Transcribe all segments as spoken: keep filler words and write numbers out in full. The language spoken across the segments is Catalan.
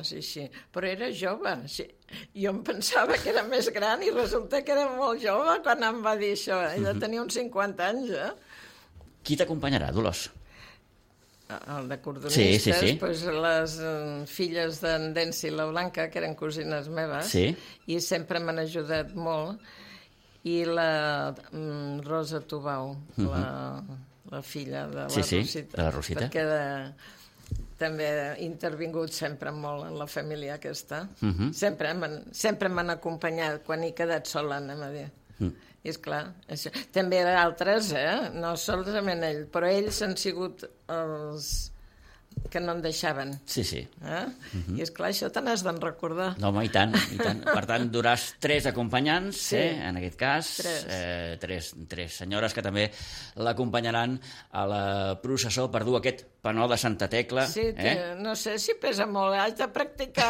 anys i així. Però era jove. Sí. Jo em pensava que era més gran i resulta que era molt jove quan em va dir això. Ella mm-hmm. tenia uns cinquanta anys, eh? Qui t'acompanyarà, Dolors? El de cordonistes, sí, sí, sí. Pues les uh, filles d'en Densi i la Blanca, que eren cosines meves, sí. i sempre m'han ajudat molt, i la um, Rosa Tubau, uh-huh. la, la filla de la sí, sí, Rosita, de la Rosita, perquè de, també ha intervingut sempre molt en la família aquesta. Uh-huh. Sempre m'han sempre m'han acompanyat quan he quedat sola, anem a dir. Uh-huh. I esclar, això. També altres, eh? No solament ell, però ells han sigut els que no en deixaven. Sí, sí. Eh? Uh-huh. I esclar, això te n'has d'en recordar. No, home, i tant, i tant. Per tant, duràs tres acompanyants, sí. eh? En aquest cas, tres. Eh, tres, tres senyores que també l'acompanyaran a la processó per dur aquest panó de Santa Tecla. Sí, eh? no sé si pesa molt, haig de practicar.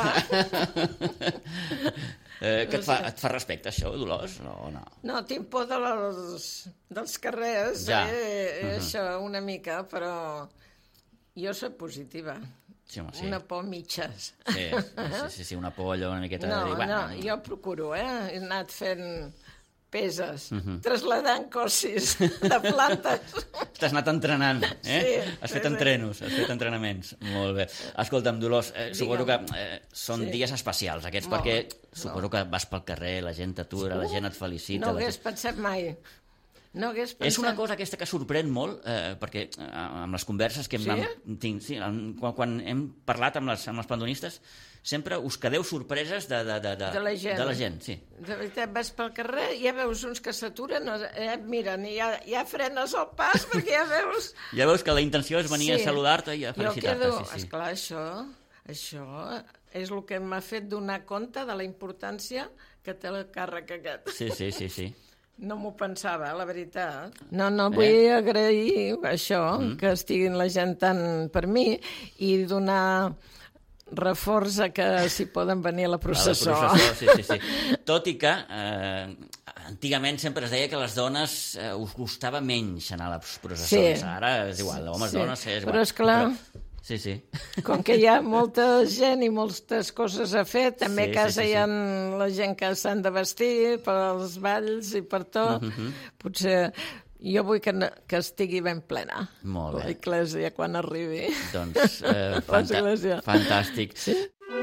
Eh, que et fa, et fa respecte, això, Dolors? No, no. No, tinc por de les, dels carrers, ja. eh? Uh-huh. Això, una mica, però jo soc positiva. Sí, home, sí. Una por mitges. Sí, sí, sí, sí, una por allò una miqueta... No, de dir, no, no, jo procuro, eh? He anat fent peses, uh-huh. trasladant cossis de plantes. T'has anat entrenant, eh? Sí, has fet sí, entrenos, has fet entrenaments. Molt bé. Escolta'm, Dolors, eh, suposo que eh, són sí. dies especials aquests, Molt. perquè suposo que vas pel carrer, la gent t'atura, la gent et felicita... No hagués gent... pensat mai. No hagués pensat... És una cosa aquesta que sorprèn molt, eh, perquè eh, amb les converses que hem, sí? amb, tinc, sí, quan, quan hem parlat amb les, amb les pandonistes, sempre us quedeu sorpreses de, de, de, de, de la gent. De la gent, sí. De veritat, vas pel carrer i ja veus uns que s'aturen, eh, et miren i ja, ja frenes el pas perquè ja veus... Ja veus que la intenció és venir sí. a saludar-te i a felicitar-te. Jo quedo... Sí, sí. Esclar, això, això és el que m'ha fet donar compte de la importància que té el càrrec aquest. Sí, sí, sí, sí. No m'ho pensava, la veritat. No, no, vull eh? agrair això, mm. que estiguin la gent tant per mi i donar reforç a que s'hi poden venir a la processó. A la processó, sí, sí, sí. Tot i que eh, antigament sempre es deia que les dones eh, us costava menys anar a les processons. Sí. Ara és igual, homes, sí. dones, és igual. Però esclar... Però... Sí, sí. Com que hi ha molta gent i moltes coses a fer, també sí, a casa sí, sí, hi ha sí. la gent que s'han de vestir per als balls i per tot. Uh-huh. Potser jo vull que, que estigui ben plena. Molt bé. L'església quan arribi. Doncs eh, fanta fantàstic. Sí?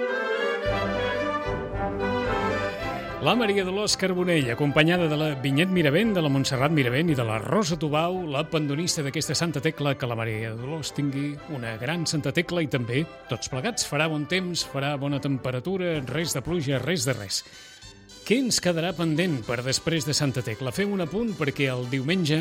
La Maria Dolors Carbonell, acompanyada de la Vinyet Miravent, de la Montserrat Miravent i de la Rosa Tubau, la pandonista d'aquesta Santa Tecla, que la Maria Dolors tingui una gran Santa Tecla i també, tots plegats, farà bon temps, farà bona temperatura, res de pluja, res de res. Què ens quedarà pendent per després de Santa Tecla? Fem un apunt perquè el diumenge,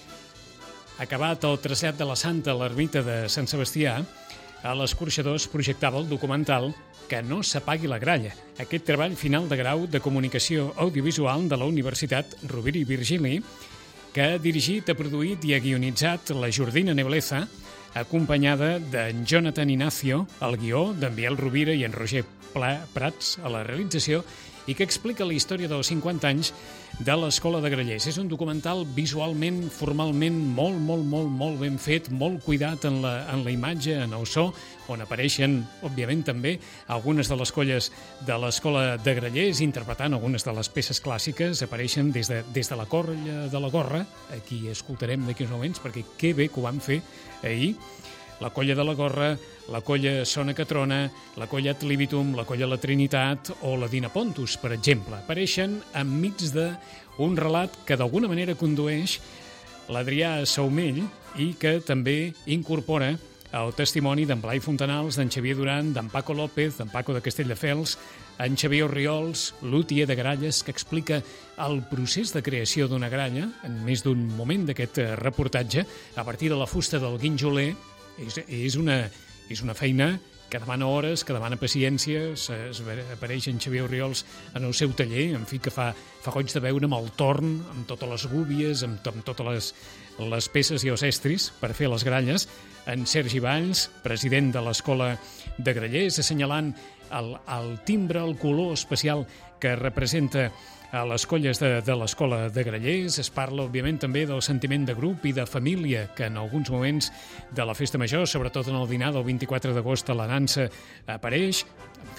acabat el trasllat de la Santa a l'ermita de Sant Sebastià, a l'Escorxador es projectava el documental Que no s'apagui la gralla, aquest treball final de grau de comunicació audiovisual de la Universitat Rovira i Virgili, que ha dirigit, ha produït i ha guionitzat la Jordina Nebleza, acompanyada d'en Jonathan Ignacio, al guió, d'en Biel Rovira i en Roger Pla Prats a la realització, i que explica la història dels cinquanta anys de l'Escola de Grallers. És un documental visualment, formalment, molt, molt, molt, molt ben fet, molt cuidat en la, en la imatge, en el so, on apareixen, òbviament, també algunes de les colles de l'Escola de Grallers, interpretant algunes de les peces clàssiques, apareixen des de, des de la Colla de la Gorra, aquí escoltarem d'aquí uns moments, perquè que bé que ho van fer ahir, la Colla de la Gorra, la Colla Sona Catrona, la Colla Ad Libitum, la Colla La Trinitat o la Dina Pontus, per exemple. Apareixen enmig d'un relat que d'alguna manera condueix l'Adrià Saumell i que també incorpora el testimoni d'en Blai Fontanals, d'en Xavier Duran, d'en Paco López, d'en Paco de Castelldefels, en Xavier Orriols, l'Utier de Gralles, que explica el procés de creació d'una gralla en més d'un moment d'aquest reportatge a partir de la fusta del guinjoler. És, és, una, és una feina que demana hores, que demana paciència. Es, es apareix en Xavier Orriols en el seu taller, en fi, que fa, fa goig de veure amb el torn, amb totes les gúbies, amb, amb totes les, les peces i els estris per fer les gralles. En Sergi Valls, president de l'Escola de Grallers, assenyalant el, el timbre, el color especial que representa a les colles de, de l'Escola de Grallers. Es parla, òbviament, també del sentiment de grup i de família que en alguns moments de la festa major, sobretot en el dinar del vint-i-quatre d'agost a la dansa, apareix.